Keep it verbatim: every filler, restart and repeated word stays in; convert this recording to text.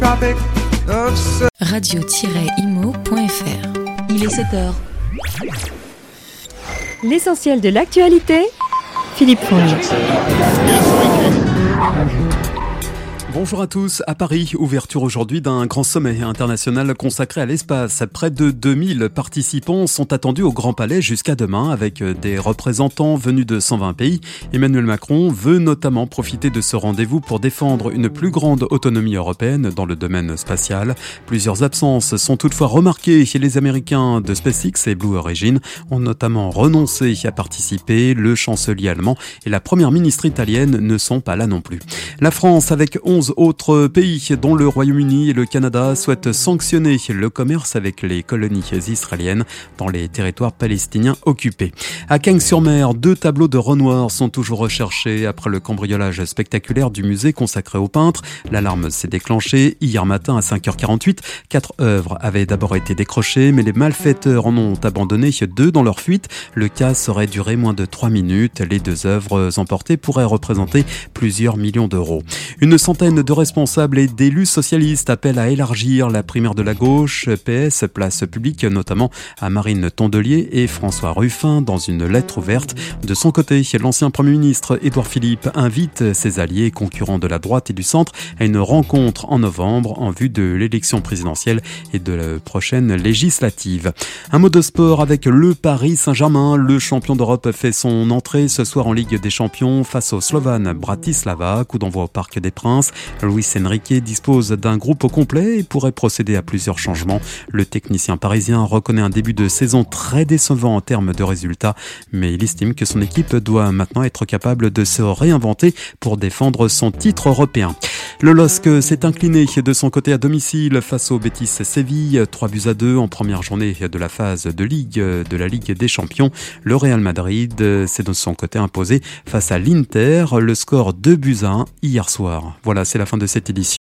radio-imo point f r. Il est sept heures. L'essentiel de l'actualité, Philippe Fournier. Bonjour à tous. À Paris, ouverture aujourd'hui d'un grand sommet international consacré à l'espace. Près de deux mille participants sont attendus au Grand Palais jusqu'à demain avec des représentants venus de cent vingt pays. Emmanuel Macron veut notamment profiter de ce rendez-vous pour défendre une plus grande autonomie européenne dans le domaine spatial. Plusieurs absences sont toutefois remarquées. Les Américains de SpaceX et Blue Origin ont notamment renoncé à participer. Le chancelier allemand et la première ministre italienne ne sont pas là non plus. La France, avec onze autres pays, dont le Royaume-Uni et le Canada, souhaitent sanctionner le commerce avec les colonies israéliennes dans les territoires palestiniens occupés. À Cagnes-sur-Mer, deux tableaux de Renoir sont toujours recherchés après le cambriolage spectaculaire du musée consacré aux peintres. L'alarme s'est déclenchée hier matin à cinq heures quarante-huit. Quatre œuvres avaient d'abord été décrochées, mais les malfaiteurs en ont abandonné deux dans leur fuite. Le casse aurait duré moins de trois minutes. Les deux œuvres emportées pourraient représenter plusieurs millions d'euros. Une centaine de responsables et d'élus socialistes appellent à élargir la primaire de la gauche. P S place publique notamment à Marine Tondelier et François Ruffin dans une lettre ouverte. De son côté, l'ancien Premier ministre Édouard Philippe invite ses alliés et concurrents de la droite et du centre à une rencontre en novembre en vue de l'élection présidentielle et de la prochaine législative. Un mot de sport avec le Paris Saint-Germain. Le champion d'Europe fait son entrée ce soir en Ligue des Champions face au Slovan Bratislava. Coup d'envoi au Parc des Princes. Luis Enrique dispose d'un groupe au complet et pourrait procéder à plusieurs changements. Le technicien parisien reconnaît un début de saison très décevant en termes de résultats, mais il estime que son équipe doit maintenant être capable de se réinventer pour défendre son titre européen. Le L O S C s'est incliné de son côté à domicile face au Betis Séville, trois buts à deux en première journée de la phase de Ligue de la Ligue des Champions. Le Real Madrid s'est de son côté imposé face à l'Inter, le score deux buts à un hier soir. Voilà, c'est la fin de cette édition.